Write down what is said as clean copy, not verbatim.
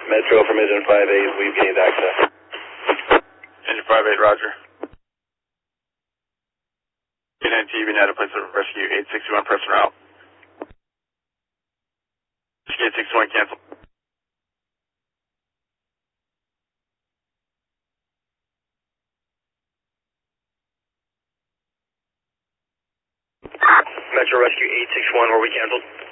Metro from Engine 5-8, we've gained access. Engine 5-8, roger. United TV, United Place of Rescue 861, press and route. Rescue 861, cancel. Metro Rescue 861, were we canceled?